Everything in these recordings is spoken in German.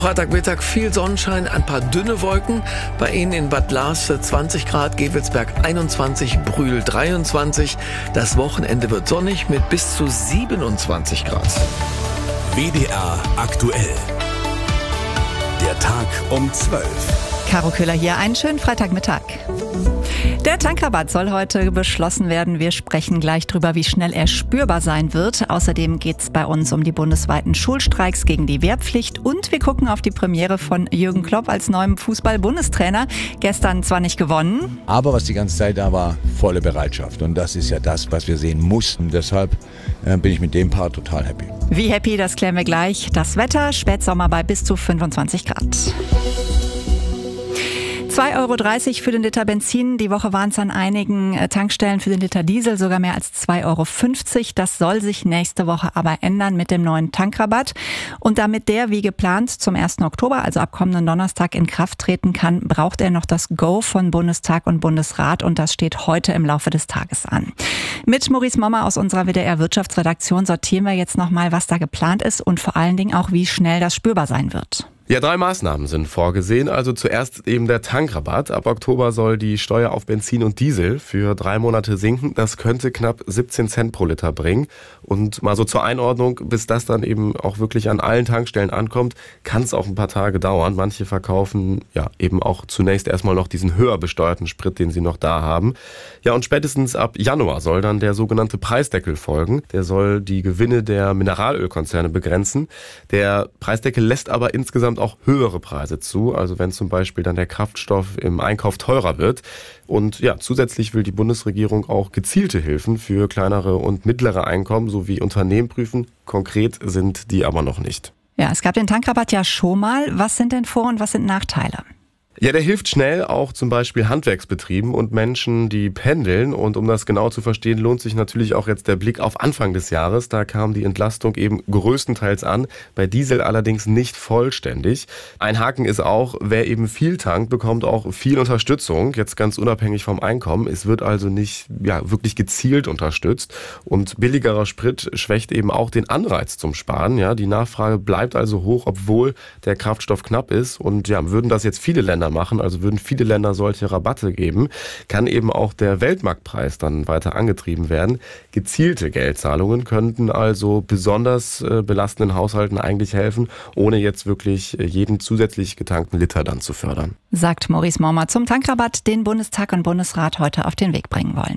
Freitagmittag viel Sonnenschein, ein paar dünne Wolken. Bei Ihnen in Bad Lars 20 Grad, Gevelsberg 21, Brühl 23. Das Wochenende wird sonnig mit bis zu 27 Grad. WDR aktuell. Der Tag um 12. Caro Köhler hier, einen schönen Freitagmittag. Der Tankrabatt soll heute beschlossen werden. Wir sprechen gleich drüber, wie schnell er spürbar sein wird. Außerdem geht es bei uns um die bundesweiten Schulstreiks gegen die Wehrpflicht. Und wir gucken auf die Premiere von Jürgen Klopp als neuem Fußball-Bundestrainer. Gestern zwar nicht gewonnen. Aber was die ganze Zeit da war, volle Bereitschaft. Und das ist ja das, was wir sehen mussten. Deshalb bin ich mit dem Part total happy. Wie happy, das klären wir gleich. Das Wetter, Spätsommer bei bis zu 25 Grad. 2,30 Euro für den Liter Benzin. Die Woche waren es an einigen Tankstellen für den Liter Diesel sogar mehr als 2,50 Euro. Das soll sich nächste Woche aber ändern mit dem neuen Tankrabatt. Und damit der wie geplant zum 1. Oktober, also ab kommenden Donnerstag, in Kraft treten kann, braucht er noch das Go von Bundestag und Bundesrat. Und das steht heute im Laufe des Tages an. Mit Maurice Mommer aus unserer WDR-Wirtschaftsredaktion sortieren wir jetzt nochmal, was da geplant ist und vor allen Dingen auch, wie schnell das spürbar sein wird. Ja, 3 Maßnahmen sind vorgesehen. Also zuerst eben der Tankrabatt. Ab Oktober soll die Steuer auf Benzin und Diesel für 3 Monate sinken. Das könnte knapp 17 Cent pro Liter bringen. Und mal so zur Einordnung, bis das dann eben auch wirklich an allen Tankstellen ankommt, kann es auch ein paar Tage dauern. Manche verkaufen ja eben auch zunächst erstmal noch diesen höher besteuerten Sprit, den sie noch da haben. Ja, und spätestens ab Januar soll dann der sogenannte Preisdeckel folgen. Der soll die Gewinne der Mineralölkonzerne begrenzen. Der Preisdeckel lässt aber insgesamt auch höhere Preise zu, also wenn zum Beispiel dann der Kraftstoff im Einkauf teurer wird. Und ja, zusätzlich will die Bundesregierung auch gezielte Hilfen für kleinere und mittlere Einkommen sowie Unternehmen prüfen. Konkret sind die aber noch nicht. Ja, es gab den Tankrabatt ja schon mal. Was sind denn Vor- und was sind Nachteile? Ja, der hilft schnell auch zum Beispiel Handwerksbetrieben und Menschen, die pendeln. Und um das genau zu verstehen, lohnt sich natürlich auch jetzt der Blick auf Anfang des Jahres. Da kam die Entlastung eben größtenteils an, bei Diesel allerdings nicht vollständig. Ein Haken ist auch, wer eben viel tankt, bekommt auch viel Unterstützung, jetzt ganz unabhängig vom Einkommen. Es wird also nicht wirklich gezielt unterstützt. Und billigerer Sprit schwächt eben auch den Anreiz zum Sparen. Ja, die Nachfrage bleibt also hoch, obwohl der Kraftstoff knapp ist. Und ja, würden das jetzt viele Länder machen, also würden viele Länder solche Rabatte geben, kann eben auch der Weltmarktpreis dann weiter angetrieben werden. Gezielte Geldzahlungen könnten also besonders belastenden Haushalten eigentlich helfen, ohne jetzt wirklich jeden zusätzlich getankten Liter dann zu fördern. Sagt Maurice Mommer zum Tankrabatt, den Bundestag und Bundesrat heute auf den Weg bringen wollen.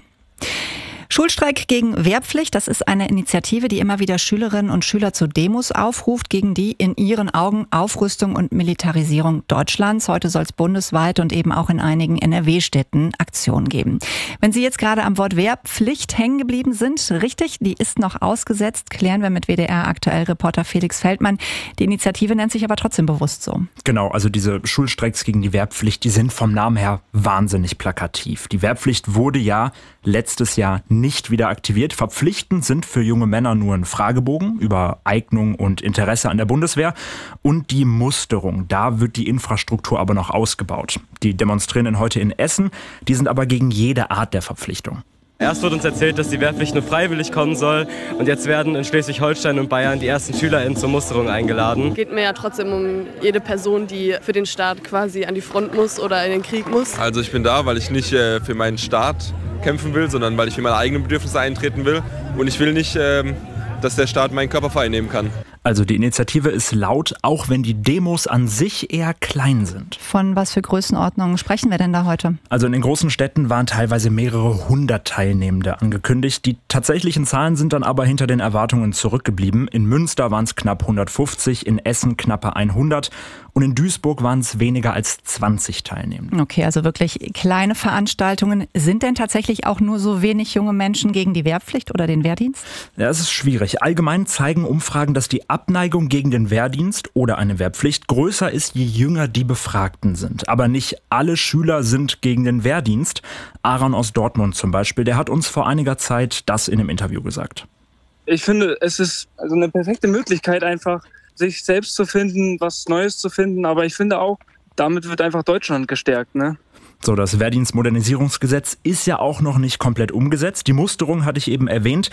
Schulstreik gegen Wehrpflicht, das ist eine Initiative, die immer wieder Schülerinnen und Schüler zu Demos aufruft, gegen die in ihren Augen Aufrüstung und Militarisierung Deutschlands. Heute soll es bundesweit und eben auch in einigen NRW-Städten Aktionen geben. Wenn Sie jetzt gerade am Wort Wehrpflicht hängen geblieben sind, richtig, die ist noch ausgesetzt, klären wir mit WDR-Aktuell-Reporter Felix Feldmann. Die Initiative nennt sich aber trotzdem bewusst so. Genau, also diese Schulstreiks gegen die Wehrpflicht, die sind vom Namen her wahnsinnig plakativ. Die Wehrpflicht wurde ja letztes Jahr nicht wieder aktiviert. Verpflichtend sind für junge Männer nur ein Fragebogen über Eignung und Interesse an der Bundeswehr und die Musterung. Da wird die Infrastruktur aber noch ausgebaut. Die Demonstrierenden heute in Essen, die sind aber gegen jede Art der Verpflichtung. Erst wurde uns erzählt, dass die Wehrpflicht nur freiwillig kommen soll und jetzt werden in Schleswig-Holstein und Bayern die ersten SchülerInnen zur Musterung eingeladen. Es geht mir ja trotzdem um jede Person, die für den Staat quasi an die Front muss oder in den Krieg muss. Also ich bin da, weil ich nicht für meinen Staat kämpfen will, sondern weil ich für meine eigenen Bedürfnisse eintreten will und ich will nicht, dass der Staat meinen Körper einnehmen kann. Also die Initiative ist laut, auch wenn die Demos an sich eher klein sind. Von was für Größenordnungen sprechen wir denn da heute? Also in den großen Städten waren teilweise mehrere 100 Teilnehmende angekündigt. Die tatsächlichen Zahlen sind dann aber hinter den Erwartungen zurückgeblieben. In Münster waren es knapp 150, in Essen knappe 100 und in Duisburg waren es weniger als 20 Teilnehmende. Okay, also wirklich kleine Veranstaltungen. Sind denn tatsächlich auch nur so wenig junge Menschen gegen die Wehrpflicht oder den Wehrdienst? Ja, es ist schwierig. Allgemein zeigen Umfragen, dass die Abneigung gegen den Wehrdienst oder eine Wehrpflicht größer ist, je jünger die Befragten sind. Aber nicht alle Schüler sind gegen den Wehrdienst. Aaron aus Dortmund zum Beispiel, der hat uns vor einiger Zeit das in einem Interview gesagt. Ich finde, es ist also eine perfekte Möglichkeit, einfach sich selbst zu finden, was Neues zu finden. Aber ich finde auch, damit wird einfach Deutschland gestärkt, ne? So, das Wehrdienstmodernisierungsgesetz ist ja auch noch nicht komplett umgesetzt. Die Musterung hatte ich eben erwähnt.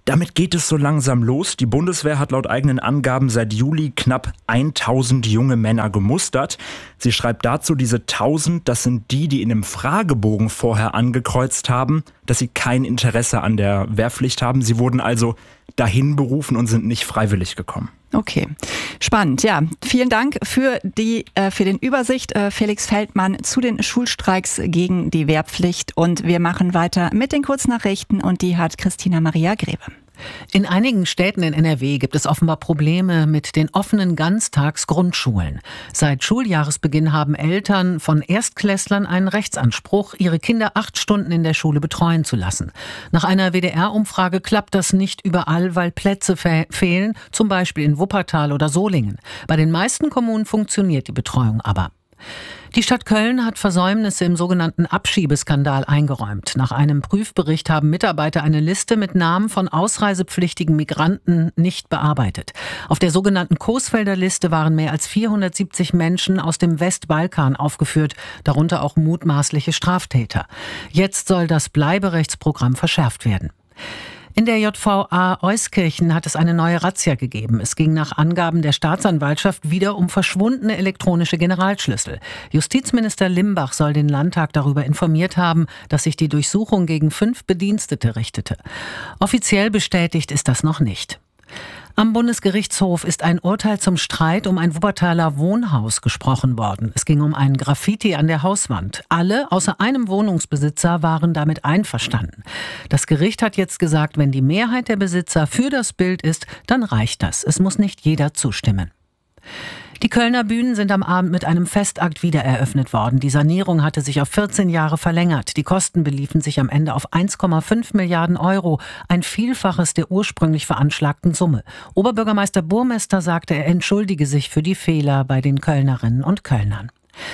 Damit geht es so langsam los. Die Bundeswehr hat laut eigenen Angaben seit Juli knapp 1000 junge Männer gemustert. Sie schreibt dazu, diese 1000, das sind die in dem Fragebogen vorher angekreuzt haben, dass sie kein Interesse an der Wehrpflicht haben. Sie wurden also dahin berufen und sind nicht freiwillig gekommen. Okay, spannend. Ja, vielen Dank für den Übersicht, Felix Feldmann, zu den Schulstreiks gegen die Wehrpflicht. Und wir machen weiter mit den Kurznachrichten und die hat Christina Maria Grebe. In einigen Städten in NRW gibt es offenbar Probleme mit den offenen Ganztagsgrundschulen. Seit Schuljahresbeginn haben Eltern von Erstklässlern einen Rechtsanspruch, ihre Kinder 8 Stunden in der Schule betreuen zu lassen. Nach einer WDR-Umfrage klappt das nicht überall, weil Plätze fehlen, zum Beispiel in Wuppertal oder Solingen. Bei den meisten Kommunen funktioniert die Betreuung aber. Die Stadt Köln hat Versäumnisse im sogenannten Abschiebeskandal eingeräumt. Nach einem Prüfbericht haben Mitarbeiter eine Liste mit Namen von ausreisepflichtigen Migranten nicht bearbeitet. Auf der sogenannten Coesfelder Liste waren mehr als 470 Menschen aus dem Westbalkan aufgeführt, darunter auch mutmaßliche Straftäter. Jetzt soll das Bleiberechtsprogramm verschärft werden. In der JVA Euskirchen hat es eine neue Razzia gegeben. Es ging nach Angaben der Staatsanwaltschaft wieder um verschwundene elektronische Generalschlüssel. Justizminister Limbach soll den Landtag darüber informiert haben, dass sich die Durchsuchung gegen 5 Bedienstete richtete. Offiziell bestätigt ist das noch nicht. Am Bundesgerichtshof ist ein Urteil zum Streit um ein Wuppertaler Wohnhaus gesprochen worden. Es ging um einen Graffiti an der Hauswand. Alle, außer einem Wohnungsbesitzer, waren damit einverstanden. Das Gericht hat jetzt gesagt, wenn die Mehrheit der Besitzer für das Bild ist, dann reicht das. Es muss nicht jeder zustimmen. Die Kölner Bühnen sind am Abend mit einem Festakt wiedereröffnet worden. Die Sanierung hatte sich auf 14 Jahre verlängert. Die Kosten beliefen sich am Ende auf 1,5 Milliarden Euro, ein Vielfaches der ursprünglich veranschlagten Summe. Oberbürgermeister Burmester sagte, er entschuldige sich für die Fehler bei den Kölnerinnen und Kölnern.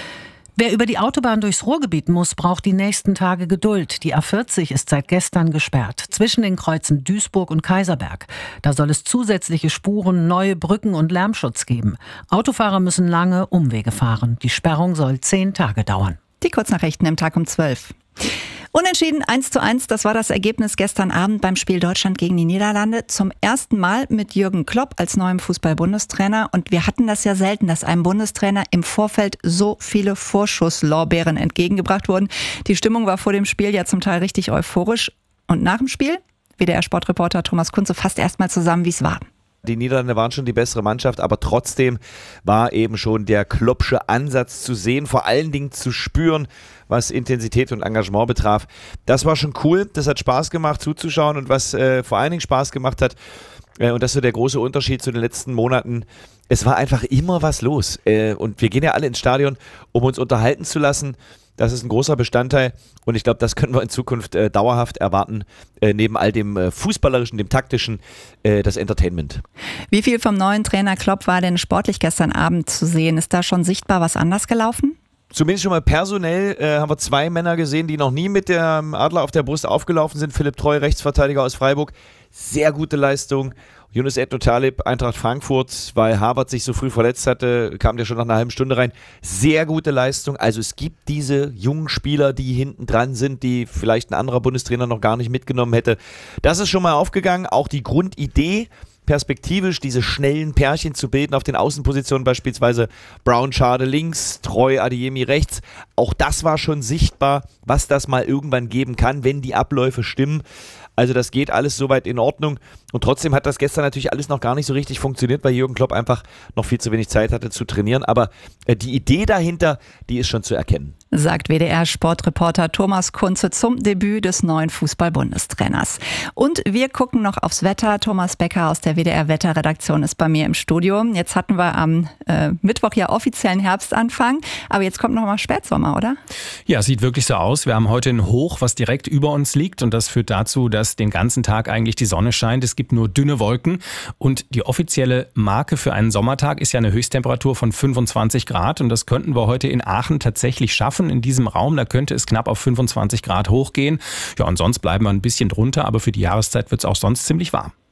Wer über die Autobahn durchs Ruhrgebiet muss, braucht die nächsten Tage Geduld. Die A40 ist seit gestern gesperrt, zwischen den Kreuzen Duisburg und Kaiserberg. Da soll es zusätzliche Spuren, neue Brücken und Lärmschutz geben. Autofahrer müssen lange Umwege fahren. Die Sperrung soll 10 Tage dauern. Die Kurznachrichten im Tag um 12. Unentschieden 1:1, das war das Ergebnis gestern Abend beim Spiel Deutschland gegen die Niederlande. Zum ersten Mal mit Jürgen Klopp als neuem Fußball-Bundestrainer. Und wir hatten das ja selten, dass einem Bundestrainer im Vorfeld so viele Vorschusslorbeeren entgegengebracht wurden. Die Stimmung war vor dem Spiel ja zum Teil richtig euphorisch. Und nach dem Spiel, WDR-Sportreporter Thomas Kunze fasst erstmal zusammen, wie es war. Die Niederlande waren schon die bessere Mannschaft, aber trotzdem war eben schon der Kloppsche Ansatz zu sehen, vor allen Dingen zu spüren, was Intensität und Engagement betraf. Das war schon cool, das hat Spaß gemacht zuzuschauen und was vor allen Dingen Spaß gemacht hat, und das ist so der große Unterschied zu den letzten Monaten, es war einfach immer was los. Und wir gehen ja alle ins Stadion, um uns unterhalten zu lassen. Das ist ein großer Bestandteil und ich glaube, das können wir in Zukunft dauerhaft erwarten, neben all dem Fußballerischen, dem Taktischen, das Entertainment. Wie viel vom neuen Trainer Klopp war denn sportlich gestern Abend zu sehen? Ist da schon sichtbar was anders gelaufen? Zumindest schon mal personell haben wir 2 Männer gesehen, die noch nie mit dem Adler auf der Brust aufgelaufen sind. Philipp Treu, Rechtsverteidiger aus Freiburg, sehr gute Leistung. Yunus Edno Talib, Eintracht Frankfurt, weil Harvard sich so früh verletzt hatte, kam der schon nach einer halben Stunde rein. Sehr gute Leistung. Also es gibt diese jungen Spieler, die hinten dran sind, die vielleicht ein anderer Bundestrainer noch gar nicht mitgenommen hätte. Das ist schon mal aufgegangen. Auch die Grundidee, perspektivisch diese schnellen Pärchen zu bilden auf den Außenpositionen, beispielsweise Brown Schade links, Treu Adeyemi rechts. Auch das war schon sichtbar, was das mal irgendwann geben kann, wenn die Abläufe stimmen. Also das geht alles soweit in Ordnung und trotzdem hat das gestern natürlich alles noch gar nicht so richtig funktioniert, weil Jürgen Klopp einfach noch viel zu wenig Zeit hatte zu trainieren, aber die Idee dahinter, die ist schon zu erkennen. Sagt WDR-Sportreporter Thomas Kunze zum Debüt des neuen Fußball-Bundestrainers. Und wir gucken noch aufs Wetter. Thomas Becker aus der WDR-Wetterredaktion ist bei mir im Studio. Jetzt hatten wir am Mittwoch ja offiziellen Herbstanfang, aber jetzt kommt noch mal Spätsommer, oder? Ja, sieht wirklich so aus. Wir haben heute ein Hoch, was direkt über uns liegt und das führt dazu, dass den ganzen Tag eigentlich die Sonne scheint. Es gibt nur dünne Wolken und die offizielle Marke für einen Sommertag ist ja eine Höchsttemperatur von 25 Grad und das könnten wir heute in Aachen tatsächlich schaffen. In diesem Raum, da könnte es knapp auf 25 Grad hochgehen. Ja, und sonst bleiben wir ein bisschen drunter, aber für die Jahreszeit wird es auch sonst ziemlich warm.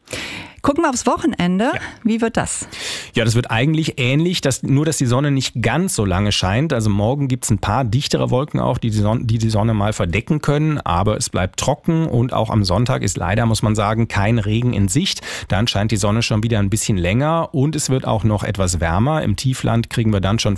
Gucken wir aufs Wochenende. Ja. Wie wird das? Ja, das wird eigentlich ähnlich, nur dass die Sonne nicht ganz so lange scheint. Also morgen gibt es ein paar dichtere Wolken auch, die die Sonne mal verdecken können. Aber es bleibt trocken und auch am Sonntag ist leider, muss man sagen, kein Regen in Sicht. Dann scheint die Sonne schon wieder ein bisschen länger und es wird auch noch etwas wärmer. Im Tiefland kriegen wir dann schon